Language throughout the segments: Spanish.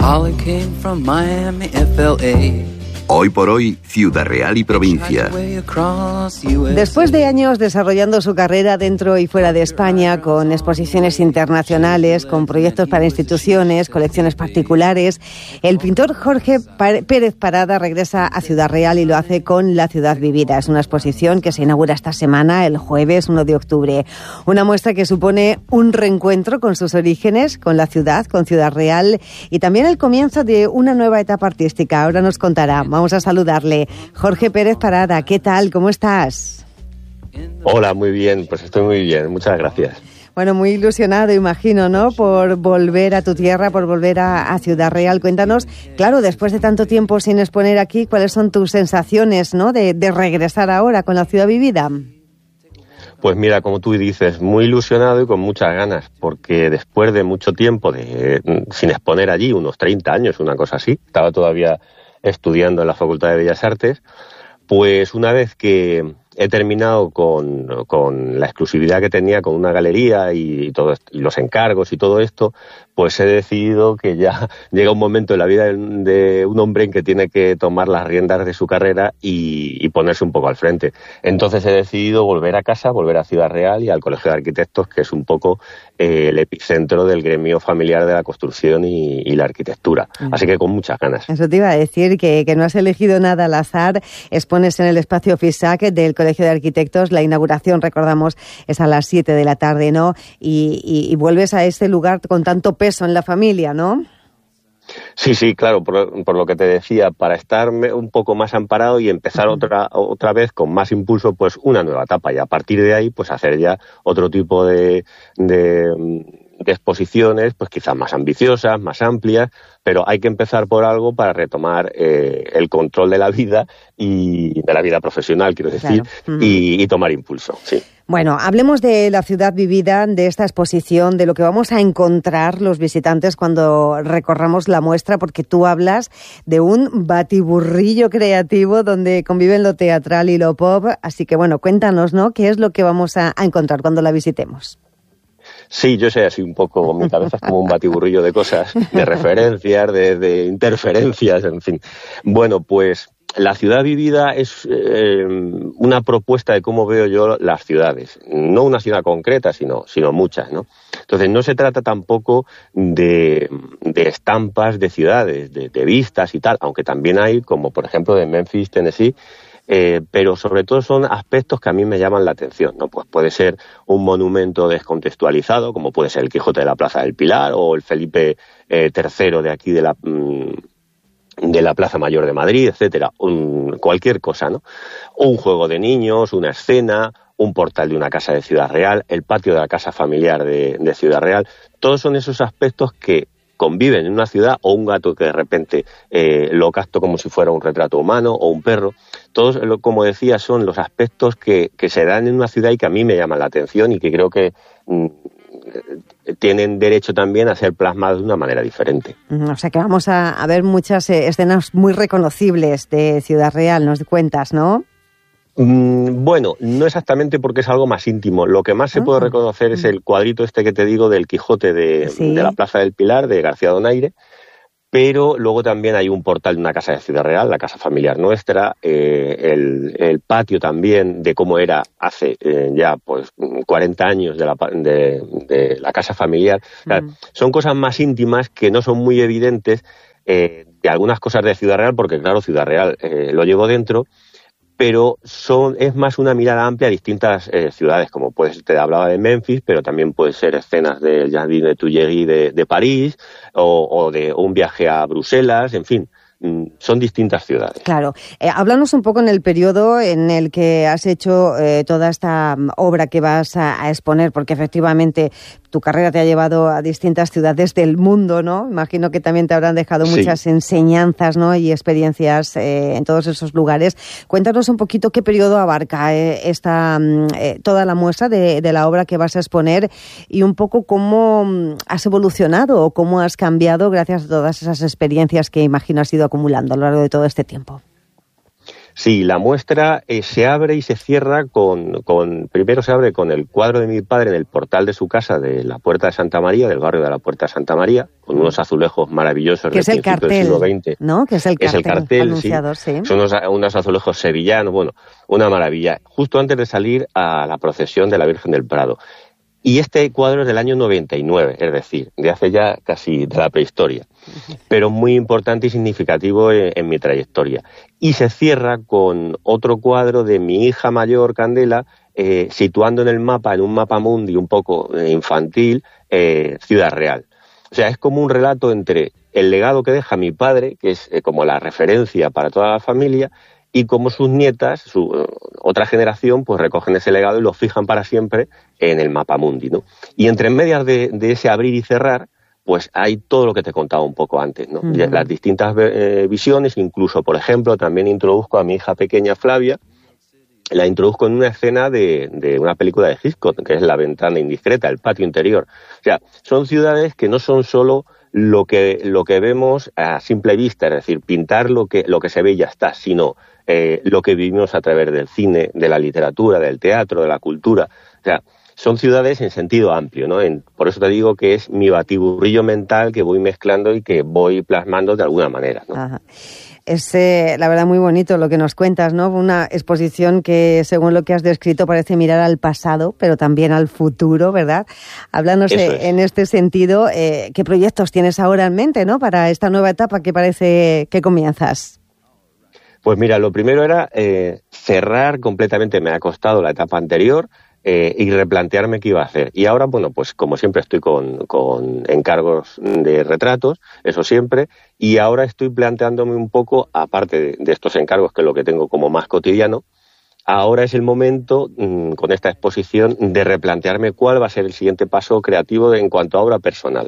Holly came from Miami, FLA. Hoy por hoy, Ciudad Real y provincia. Después de años desarrollando su carrera dentro y fuera de España, con exposiciones internacionales, con proyectos para instituciones, colecciones particulares, el pintor Jorge Pérez Parada regresa a Ciudad Real y lo hace con La Ciudad Vivida. Es una exposición que se inaugura esta semana, el jueves 1 de octubre. Una muestra que supone un reencuentro con sus orígenes, con la ciudad, con Ciudad Real, y también el comienzo de una nueva etapa artística. Ahora nos contará. Vamos a saludarle. Jorge Pérez Parada, ¿qué tal? ¿Cómo estás? Hola, muy bien, pues estoy muy bien, muchas gracias. Bueno, muy ilusionado, imagino, ¿no?, por volver a tu tierra, por volver a Ciudad Real. Cuéntanos, claro, después de tanto tiempo sin exponer aquí, ¿cuáles son tus sensaciones, ¿no?, de regresar ahora con La Ciudad Vivida? Pues mira, como tú dices, muy ilusionado y con muchas ganas, porque después de mucho tiempo sin exponer allí, unos 30 años, una cosa así, estaba todavía estudiando en la Facultad de Bellas Artes, pues una vez que he terminado con la exclusividad que tenía con una galería y todo esto, y los encargos y todo esto, pues he decidido que ya llega un momento en la vida de un hombre en que tiene que tomar las riendas de su carrera y ponerse un poco al frente. Entonces he decidido volver a casa, volver a Ciudad Real y al Colegio de Arquitectos, que es un poco el epicentro del gremio familiar de la construcción y la arquitectura. Así que con muchas ganas. Eso te iba a decir, que no has elegido nada al azar. Expones en el espacio FISAC del Colegio de Arquitectos. La inauguración, recordamos, es a las 7 de la tarde, ¿no? Y vuelves a este lugar con tanto peso en la familia, ¿no? Sí, claro, por lo que te decía, para estar un poco más amparado y empezar otra vez con más impulso, pues una nueva etapa, y a partir de ahí, pues hacer ya otro tipo de exposiciones, pues quizás más ambiciosas, más amplias, pero hay que empezar por algo para retomar el control de la vida y de la vida profesional, quiero decir, claro. y tomar impulso, sí. Bueno, hablemos de La Ciudad Vivida, de esta exposición, de lo que vamos a encontrar los visitantes cuando recorramos la muestra, porque tú hablas de un batiburrillo creativo donde conviven lo teatral y lo pop. Así que, bueno, cuéntanos, ¿no?, qué es lo que vamos a encontrar cuando la visitemos. Sí, yo sé, así un poco, mi cabeza es como un batiburrillo de cosas, de referencias, de interferencias, en fin. Bueno, pues La Ciudad Vivida es una propuesta de cómo veo yo las ciudades. No una ciudad concreta, sino muchas, ¿no? Entonces, no se trata tampoco de estampas de ciudades, de vistas y tal, aunque también hay, como por ejemplo de Memphis, Tennessee, pero sobre todo son aspectos que a mí me llaman la atención, ¿no? Pues puede ser un monumento descontextualizado, como puede ser el Quijote de la Plaza del Pilar o el Felipe III de aquí de la Plaza Mayor de Madrid, etcétera, cualquier cosa, ¿no? Un juego de niños, una escena, un portal de una casa de Ciudad Real, el patio de la casa familiar de Ciudad Real. Todos son esos aspectos que conviven en una ciudad, o un gato que de repente lo capto como si fuera un retrato humano, o un perro. Todos, como decía, son los aspectos que se dan en una ciudad y que a mí me llaman la atención y que creo que tienen derecho también a ser plasmados de una manera diferente. O sea que vamos a ver muchas escenas muy reconocibles de Ciudad Real, nos cuentas, ¿no? Bueno, no exactamente, porque es algo más íntimo. Lo que más se puede reconocer es el cuadrito este que te digo del Quijote de la Plaza del Pilar, de García Donaire, pero luego también hay un portal de una casa de Ciudad Real, la casa familiar nuestra, el patio también de cómo era hace ya pues 40 años de la casa familiar. O sea, son cosas más íntimas que no son muy evidentes de algunas cosas de Ciudad Real, porque claro, Ciudad Real lo llevo dentro, pero es más una mirada amplia a distintas ciudades, como te hablaba de Memphis, pero también puede ser escenas del Jardin de Tuileries de París, o de un viaje a Bruselas, en fin. Son distintas ciudades. Claro. Háblanos un poco en el periodo en el que has hecho toda esta obra que vas a exponer, porque efectivamente tu carrera te ha llevado a distintas ciudades del mundo, ¿no? Imagino que también te habrán dejado muchas enseñanzas, ¿no?, y experiencias en todos esos lugares. Cuéntanos un poquito qué periodo abarca toda la muestra de la obra que vas a exponer, y un poco cómo has evolucionado o cómo has cambiado gracias a todas esas experiencias que imagino has ido acumulando a lo largo de todo este tiempo. Sí, la muestra se abre y se cierra primero se abre con el cuadro de mi padre en el portal de su casa de la Puerta de Santa María, del barrio de la Puerta de Santa María, con unos azulejos maravillosos del principio del siglo XX. ¿No? Que es el cartel anunciado, sí. Son unos azulejos sevillanos, bueno, una maravilla. Justo antes de salir a la procesión de la Virgen del Prado. Y este cuadro es del año 99, es decir, de hace ya casi de la prehistoria, pero muy importante y significativo en mi trayectoria. Y se cierra con otro cuadro de mi hija mayor, Candela, situando en el mapa, en un mapa mundi un poco infantil, Ciudad Real. O sea, es como un relato entre el legado que deja mi padre, que es como la referencia para toda la familia, y como sus nietas, otra generación, pues recogen ese legado y lo fijan para siempre en el mapa mundi, ¿no? Y entre medias de ese abrir y cerrar, pues hay todo lo que te he contado un poco antes, ¿no? Uh-huh. Las distintas visiones, incluso, por ejemplo, también introduzco a mi hija pequeña Flavia, la introduzco en una escena de una película de Hitchcock, que es La ventana indiscreta, el patio interior. O sea, son ciudades que no son solo lo que vemos a simple vista, es decir, pintar lo que se ve y ya está, sino lo que vivimos a través del cine, de la literatura, del teatro, de la cultura. O sea, son ciudades en sentido amplio, ¿no? Por eso te digo que es mi batiburrillo mental que voy mezclando y que voy plasmando de alguna manera, ¿no? Ajá. Es, la verdad, muy bonito lo que nos cuentas, ¿no? Una exposición que, según lo que has descrito, parece mirar al pasado, pero también al futuro, ¿verdad? Háblanos en este sentido, ¿qué proyectos tienes ahora en mente, ¿no? Para esta nueva etapa que parece que comienzas. Pues mira, lo primero era cerrar completamente, me ha costado la etapa anterior, y replantearme qué iba a hacer. Y ahora, bueno, pues como siempre estoy con encargos de retratos, eso siempre, y ahora estoy planteándome un poco, aparte de estos encargos, que es lo que tengo como más cotidiano, ahora es el momento, con esta exposición, de replantearme cuál va a ser el siguiente paso creativo en cuanto a obra personal.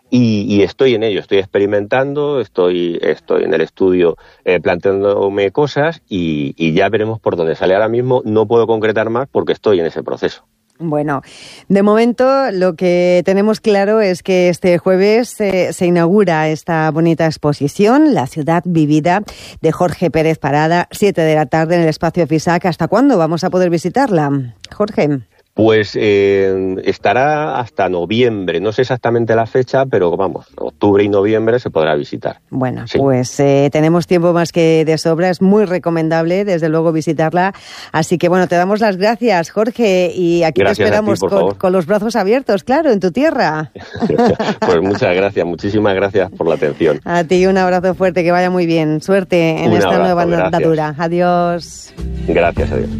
Y estoy en ello, estoy experimentando, estoy en el estudio planteándome cosas y ya veremos por dónde sale. Ahora mismo no puedo concretar más porque estoy en ese proceso. Bueno, de momento lo que tenemos claro es que este jueves se inaugura esta bonita exposición, La ciudad vivida, de Jorge Pérez Parada, 7 de la tarde en el espacio FISAC. ¿Hasta cuándo vamos a poder visitarla, Jorge? Pues estará hasta noviembre, no sé exactamente la fecha, pero vamos, octubre y noviembre se podrá visitar. Bueno, sí. Pues tenemos tiempo más que de sobra, es muy recomendable desde luego visitarla, así que bueno, te damos las gracias, Jorge, y aquí gracias te esperamos con los brazos abiertos, claro, en tu tierra. Pues muchas gracias, muchísimas gracias por la atención. A ti un abrazo fuerte, que vaya muy bien, suerte en esta nueva andadura. Adiós. Gracias, adiós.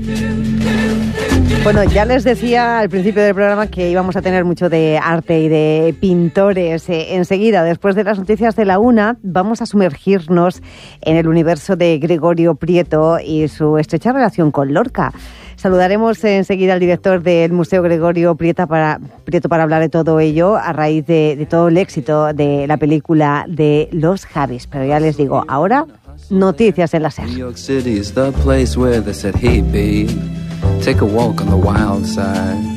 Bueno, ya les decía al principio del programa que íbamos a tener mucho de arte y de pintores. Enseguida, después de las noticias de la 1, vamos a sumergirnos en el universo de Gregorio Prieto y su estrecha relación con Lorca. Saludaremos enseguida al director del Museo Gregorio Prieto para hablar de todo ello a raíz de todo el éxito de la película de Los Javis. Pero ya les digo, ahora, noticias en la SER. Take a walk on the wild side.